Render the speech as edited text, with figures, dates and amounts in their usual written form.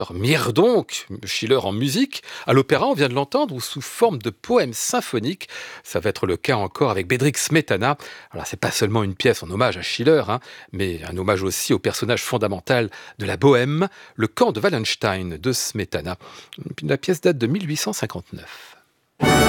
Mire donc, Schiller en musique. À l'opéra, on vient de l'entendre, ou sous forme de poème symphonique. Ça va être le cas encore avec Bedřich Smetana. Alors, c'est pas seulement une pièce en hommage à Schiller, mais un hommage aussi au personnage fondamental de la Bohème, le camp de Wallenstein de Smetana. La pièce date de 1859.